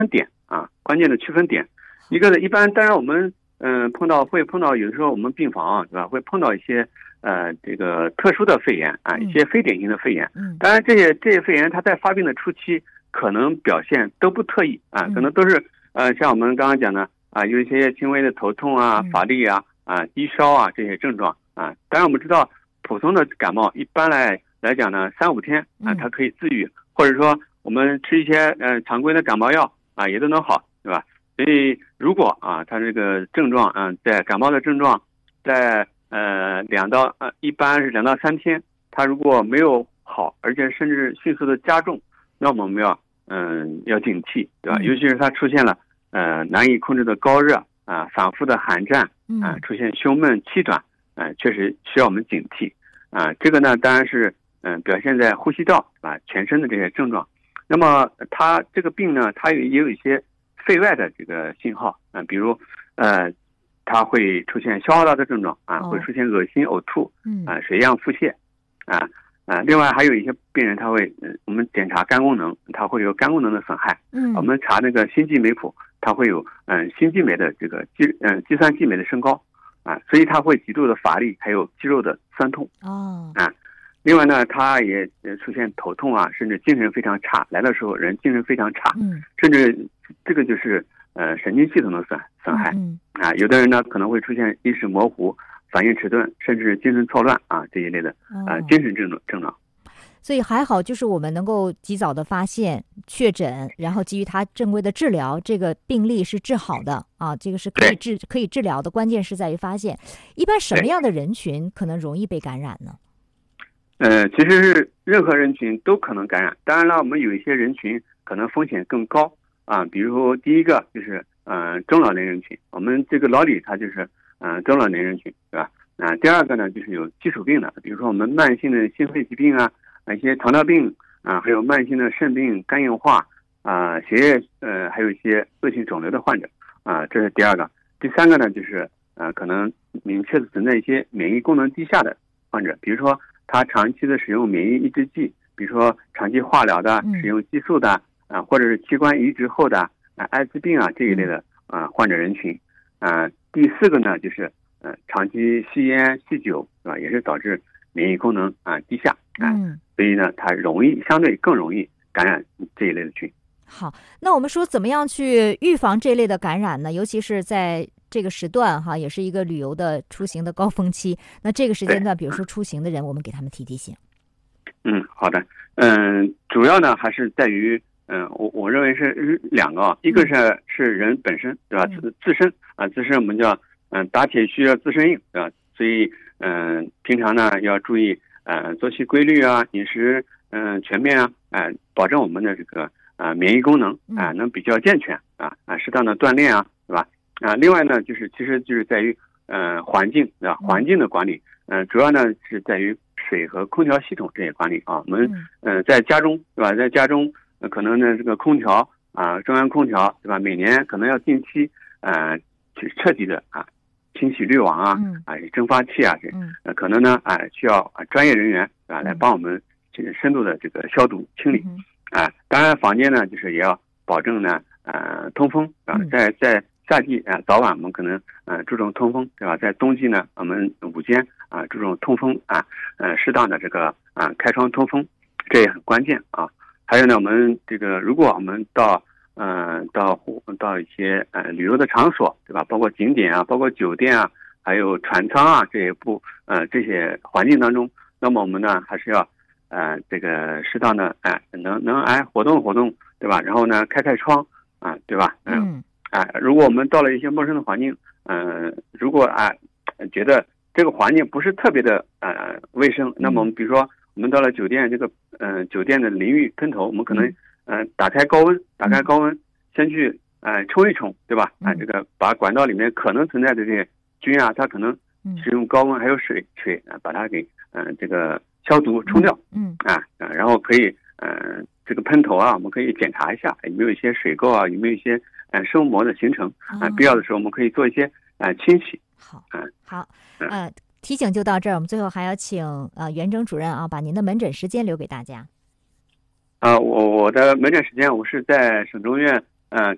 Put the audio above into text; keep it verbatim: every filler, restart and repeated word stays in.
点啊，关键的区分点。一个呢，一般当然我们嗯、呃、碰到会碰到有的时候我们病房啊，对吧？会碰到一些呃这个特殊的肺炎啊，一些非典型的肺炎。 嗯， 当然这些这些肺炎它在发病的初期可能表现都不特异啊，可能都是呃像我们刚刚讲的啊，有一些轻微的头痛啊、乏力啊、啊低烧啊这些症状啊。当然我们知道普通的感冒一般来来讲呢，三五天啊它可以自愈，或者说我们吃一些呃常规的感冒药啊也都能好，对吧？所以如果啊它这个症状啊在感冒的症状在呃两到呃一般是两到三天，它如果没有好，而且甚至迅速的加重，那么我们要嗯要警惕，对吧？尤其是它出现了呃难以控制的高热啊、反复的寒战啊、出现胸闷气短啊、确实需要我们警惕啊。这个呢当然是嗯、呃、表现在呼吸道啊全身的这些症状。那么它这个病呢，它也有一些肺外的这个信号啊，比如呃它会出现消化道的症状啊，会出现恶心呕吐啊、水样腹泻啊。啊，另外还有一些病人他会，嗯，我们检查肝功能，他会有肝功能的损害。嗯，我们查那个心肌酶谱，它会有嗯心肌酶的这个肌嗯肌酸激酶的升高啊，所以他会极度的乏力，还有肌肉的酸痛。 哦， 啊，另外呢，他也出现头痛啊，甚至精神非常差，来的时候人精神非常差。嗯，甚至这个就是呃神经系统的损损害。嗯，啊，有的人呢可能会出现意识模糊、反应迟钝，甚至精神错乱啊这一类的啊、呃、精神症状症状。 所以还好，就是我们能够及早的发现、确诊，然后给予他正规的治疗，这个病例是治好的啊，这个是可以治可以治疗的。关键是在于发现，一般什么样的人群可能容易被感染呢？ 呃，其实是任何人群都可能感染，当然了，我们有一些人群可能风险更高啊，比如第一个就是嗯、呃、中老年人群，我们这个老李他就是嗯、呃、中老年人群，对吧？啊，第二个呢就是有基础病的，比如说我们慢性的心肺疾病啊。一些糖尿病啊，还有慢性的肾病、肝硬化啊、血液呃，还有一些恶性肿瘤的患者啊，这是第二个。第三个呢，就是呃，可能明确的存在一些免疫功能低下的患者，比如说他长期的使用免疫抑制剂，比如说长期化疗的、使用激素的啊，或者是器官移植后的啊艾滋病啊这一类的啊患者人群啊。第四个呢，就是呃长期吸烟、酗酒是吧，也是导致免疫功能啊低下啊。嗯，所以呢，它容易相对更容易感染这一类的菌。 好，那我们说怎么样去预防这类的感染呢？尤其是在这个时段哈，也是一个旅游的出行的高峰期。那这个时间段，比如说出行的人，我们给他们提提醒。 嗯，好的。嗯，主要呢还是在于，嗯，我我认为是两个，一个是是人本身，对吧？自自身啊，自身我们叫嗯打铁需要自身硬，对吧？所以嗯，平常呢要注意。呃，作息规律啊，饮食嗯、呃、全面啊，啊、呃，保证我们的这个啊、呃、免疫功能啊、呃、能比较健全啊啊，适当的锻炼啊，对吧？啊，另外呢，就是其实就是在于呃环境啊环境的管理，嗯、呃，主要呢是在于水和空调系统这些管理啊。我们嗯、呃、在家中对吧，在家中、呃、可能呢这个空调啊中央空调对吧，每年可能要定期呃去彻底的啊。清洗滤网啊，啊，蒸发器啊，这、呃、可能呢，啊，需要啊专业人员啊来帮我们这个深度的这个消毒清理，啊，当然房间呢，就是也要保证呢，呃，通风啊，在在夏季啊，早晚我们可能呃注重通风，对吧？在冬季呢，我们午间啊注重通风啊，呃，适当的这个啊开窗通风，这也很关键啊。还有呢，我们这个如果我们到嗯，到到一些呃旅游的场所，对吧？包括景点啊，包括酒店啊，还有船舱啊这些部呃这些环境当中，那么我们呢还是要呃这个适当的哎、呃、能能哎活动活动，对吧？然后呢开开窗啊、呃，对吧？嗯，哎、呃，如果我们到了一些陌生的环境，嗯、呃，如果啊、呃、觉得这个环境不是特别的呃卫生，那么我们比如说我们到了酒店这个呃酒店的淋浴喷头，我们可能。呃，打开高温，打开高温，先去呃冲一冲，对吧？啊，这个把管道里面可能存在的这些菌啊，它可能使用高温还有水水啊，把它给嗯、呃、这个消毒冲掉，嗯啊，然后可以嗯、呃、这个喷头啊，我们可以检查一下有没有一些水垢啊，有没有一些呃生膜的形成啊，必要的时候我们可以做一些呃清洗。 好，嗯好，呃，提醒就到这儿，我们最后还要请呃袁征主任啊，把您的门诊时间留给大家。 啊、呃，我我的门诊时间，我是在省中医院呃